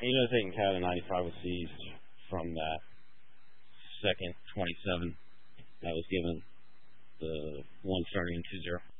Even if they can count, the 95 was seized from that second 27 that was given, the one starting in 2-0.